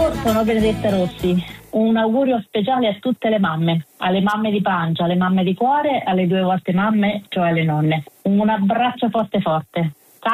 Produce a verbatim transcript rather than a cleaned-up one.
Io sono Benedetta Rossi. Un augurio speciale a tutte le mamme, alle mamme di pancia, alle mamme di cuore, alle due volte mamme, cioè alle nonne. Un abbraccio forte forte.